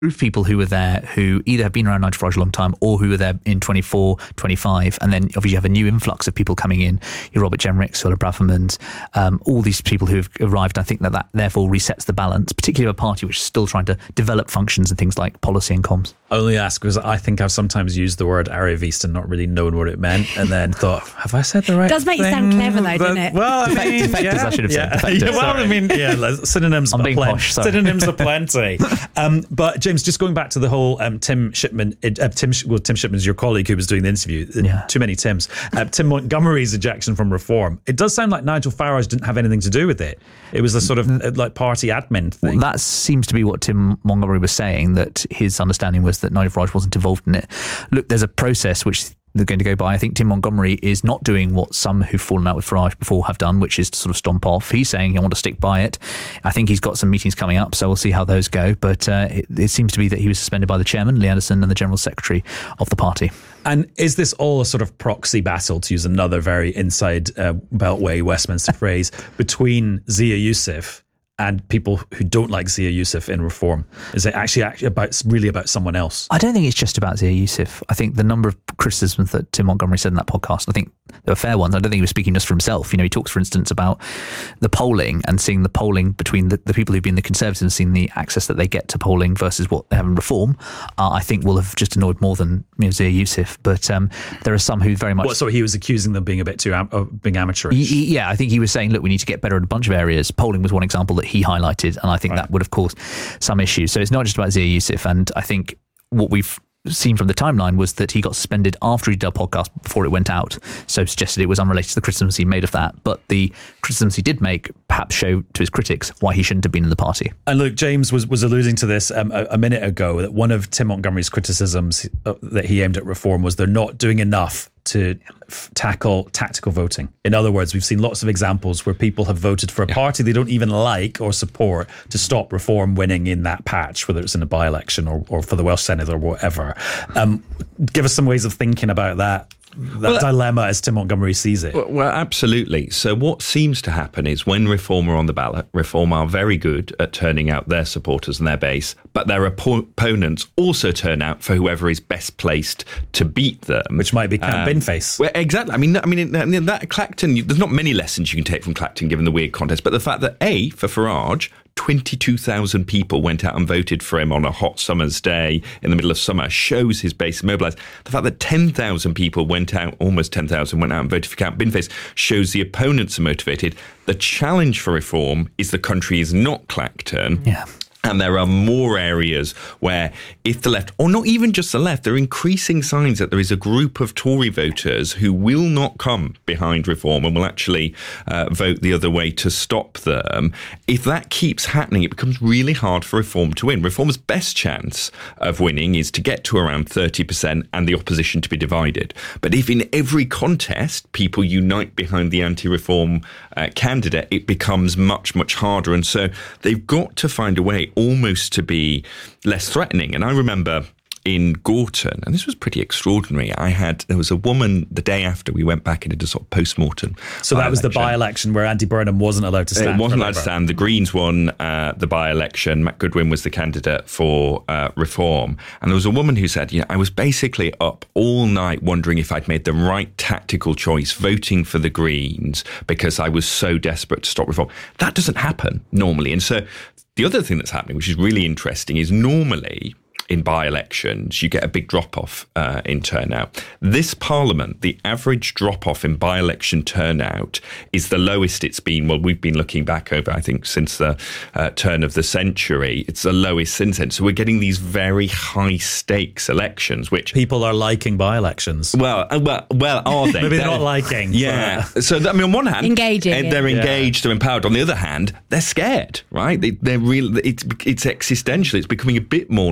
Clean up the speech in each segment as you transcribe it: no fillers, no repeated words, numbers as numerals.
people who were there who either have been around Nigel Farage a long time or who were there in 24, 25, and then obviously you have a new influx of people coming in. Your Robert Jenrick, Suella Braverman, all these people who have arrived. I think that therefore resets the balance, particularly of a party which is still trying to develop functions and things like policy and comms. I only ask because I think I've sometimes used the word Arivist and not really known what it meant, and then thought, have I said the right thing? Does make you sound clever though, doesn't it? Well, I mean, defectors, I should have said. Defectors, well, I mean, synonyms I'm are being plenty. posh, sorry. Synonyms are plenty. But James, just going back to the whole Tim Shipman, Tim Shipman's your colleague who was doing the interview. Too many Tims. Tim Montgomery's ejection from Reform. It does sound like Nigel Farage didn't have anything to do with it. It was a sort of like party admin thing. Well, that seems to be what Tim Montgomery was saying, that his understanding was that Nigel Farage wasn't involved in it. Look, there's a process which they're going to go by. I think Tim Montgomery is not doing what some who've fallen out with Farage before have done, which is to sort of stomp off. He's saying he wants to stick by it. I think he's got some meetings coming up, so we'll see how those go. But it seems to be that he was suspended by the chairman, Lee Anderson, and the general secretary of the party. And is this all a sort of proxy battle, to use another very inside Beltway Westminster phrase, between Zia Youssef and people who don't like Zia Youssef in Reform? Is it actually really about someone else? I don't think it's just about Zia Youssef. I think the number of criticisms that Tim Montgomery said in that podcast, I think they were fair ones. I don't think he was speaking just for himself. You know, he talks, for instance, about the polling and seeing the polling between the people who've been the Conservatives and seeing the access that they get to polling versus what they have in Reform. I think will have just annoyed more than Zia Youssef. But there are some who very much... So he was accusing them being a bit too being amateurish? Yeah, I think he was saying, look, we need to get better at a bunch of areas. Polling was one example that he highlighted, and I think that would have caused some issues. So it's not just about Zia Youssef, and I think what we've seen from the timeline was that he got suspended after he did a podcast before it went out, so suggested it was unrelated to the criticisms he made of that. But the criticisms he did make perhaps show to his critics why he shouldn't have been in the party. And look, James was alluding to this a minute ago, that one of Tim Montgomery's criticisms that he aimed at Reform was they're not doing enough to tackle tactical voting. In other words, we've seen lots of examples where people have voted for a party they don't even like or support to stop Reform winning in that patch, whether it's in a by-election or for the Welsh Senedd or whatever. Give us some ways of thinking about that dilemma as Tim Montgomery sees it. Well, absolutely. So what seems to happen is when Reform are on the ballot, Reform are very good at turning out their supporters and their base, but their opponents also turn out for whoever is best placed to beat them. Which might be Count Binface. Well, exactly. I mean, that Clacton, there's not many lessons you can take from Clacton given the weird contest, but the fact that for Farage, 22,000 people went out and voted for him on a hot summer's day in the middle of summer shows his base is mobilised. The fact that 10,000 people almost 10,000 went out and voted for Count Binface shows the opponents are motivated. The challenge for Reform is the country is not Clacton. Yeah. And there are more areas where if the left, or not even just the left, there are increasing signs that there is a group of Tory voters who will not come behind Reform and will actually vote the other way to stop them. If that keeps happening, it becomes really hard for Reform to win. Reform's best chance of winning is to get to around 30% and the opposition to be divided. But if in every contest people unite behind the anti-Reform candidate, it becomes much, much harder. And so they've got to find a way almost to be less threatening. And I remember in Gorton, and this was pretty extraordinary, there was a woman the day after we went back and did a sort of post-mortem. So that was the by-election where Andy Burnham wasn't allowed to stand. It wasn't allowed to stand. The Greens won the by-election. Matt Goodwin was the candidate for Reform. And there was a woman who said, I was basically up all night wondering if I'd made the right tactical choice, voting for the Greens, because I was so desperate to stop Reform. That doesn't happen normally. And so the other thing that's happening, which is really interesting, is normally in by-elections, you get a big drop-off in turnout. This Parliament, the average drop-off in by-election turnout is the lowest it's been. Well, we've been looking back over, I think, since the turn of the century. It's the lowest since then. So we're getting these very high-stakes elections, which... People are liking by-elections. Well, are they? Maybe they're not liking. Yeah. So, on one hand... Engaging. They're engaged, they're empowered. On the other hand, they're scared, right? They're real. It's existential. It's becoming a bit more like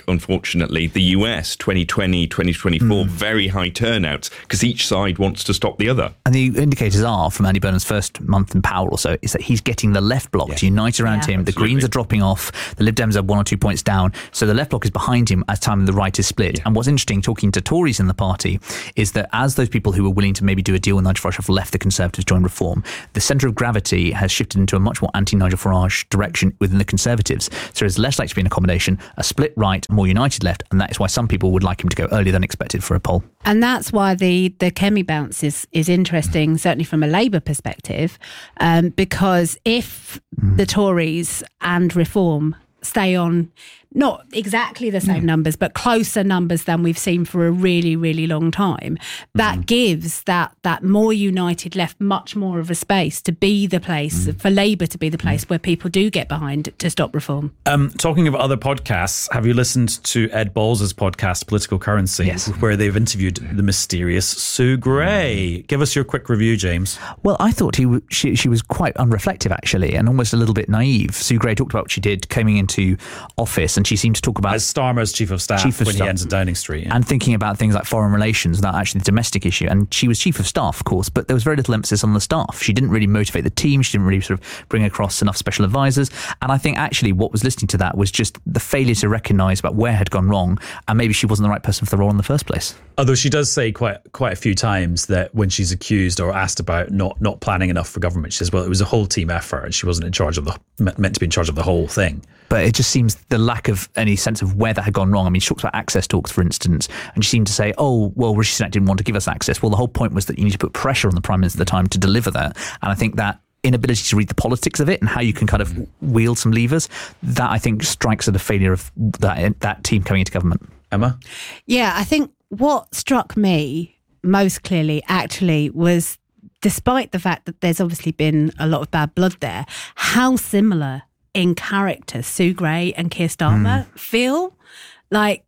unfortunately, the US 2020, 2024, very high turnouts because each side wants to stop the other. And the indicators are, from Andy Burnham's first month in power or so, is that he's getting the left bloc to unite around him. The Greens are dropping off. The Lib Dems are 1 or 2 points down. So the left bloc is behind him as time the right is split. And what's interesting, talking to Tories in the party, is that as those people who were willing to maybe do a deal with Nigel Farage have left the Conservatives, join Reform, the centre of gravity has shifted into a much more anti-Nigel Farage direction within the Conservatives. So there's less likely to be an accommodation, a split right, more united left, and that is why some people would like him to go earlier than expected for a poll. And that's why the Kemi bounce is interesting, certainly from a Labour perspective, because if the Tories and Reform stay on not exactly the same numbers, but closer numbers than we've seen for a really, really long time, that gives that more united left much more of a space to be the place, for Labour to be the place where people do get behind to stop reform. Talking of other podcasts, have you listened to Ed Balls' podcast, Political Currency, Yes. where they've interviewed the mysterious Sue Gray? Give us your quick review, James. Well, I thought she was quite unreflective, actually, and almost a little bit naive. Sue Gray talked about what she did coming into office, and she seemed to talk about As Starmer's chief of staff when he ends at Downing Street. and thinking about things like foreign relations without actually the domestic issue. And she was chief of staff, of course, but there was very little emphasis on the staff. She didn't really motivate the team. She didn't really sort of bring across enough special advisors. And I think actually what was listening to that was just the failure to recognise about where had gone wrong, and maybe she wasn't the right person for the role in the first place. Although she does say quite a few times that when she's accused or asked about not planning enough for government, she says, well, it was a whole team effort and she wasn't in charge of meant to be in charge of the whole thing. But it just seems the lack of any sense of where that had gone wrong. I mean, she talks about access talks, for instance, and she seemed to say, oh, well, Rishi Sunak didn't want to give us access. Well, the whole point was that you need to put pressure on the Prime Minister at the time to deliver that. And I think that inability to read the politics of it and how you can kind of wield some levers, that I think strikes at the failure of that team coming into government. Emma? Yeah, I think what struck me most clearly actually was, despite the fact that there's obviously been a lot of bad blood there, how similar in character Sue Gray and Keir Starmer feel. Like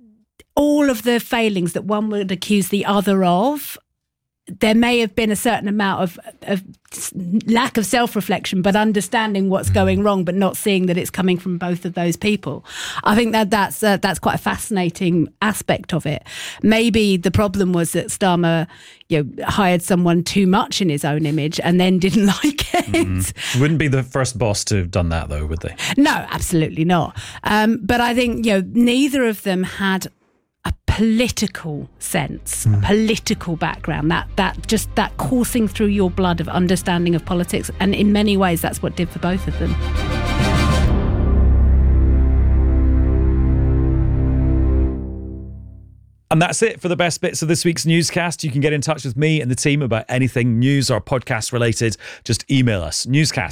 all of the failings that one would accuse the other of, there may have been a certain amount of lack of self-reflection, but understanding what's going wrong, but not seeing that it's coming from both of those people. I think that's quite a fascinating aspect of it. Maybe the problem was that Starmer, hired someone too much in his own image and then didn't like it. Wouldn't be the first boss to have done that, though, would they? No, absolutely not. But I think neither of them had a political sense, a political background, that coursing through your blood of understanding of politics. And in many ways, that's what did for both of them. And that's it for the best bits of this week's newscast. You can get in touch with me and the team about anything news or podcast related. Just email us,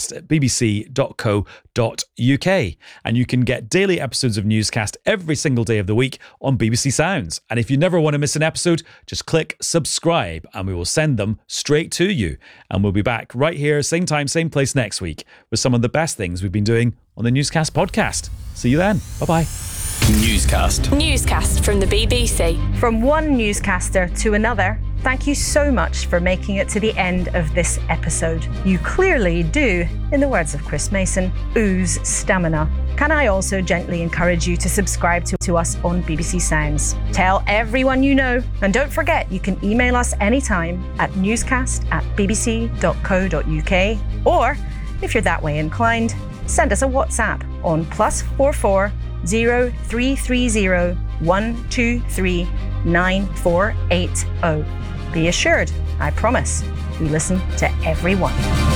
newscast@bbc.co.uk. And you can get daily episodes of Newscast every single day of the week on BBC Sounds. And if you never want to miss an episode, just click subscribe and we will send them straight to you. And we'll be back right here, same time, same place next week with some of the best things we've been doing on the Newscast podcast. See you then. Bye-bye. Newscast from the BBC. From one newscaster to another, thank you so much for making it to the end of this episode. You clearly do, in the words of Chris Mason, ooze stamina. Can I also gently encourage you to subscribe to us on BBC Sounds? Tell everyone you know, and don't forget you can email us anytime at newscast@bbc.co.uk, or if you're that way inclined, send us a WhatsApp on +44 0330 123 9480. Be assured, I promise, we listen to everyone.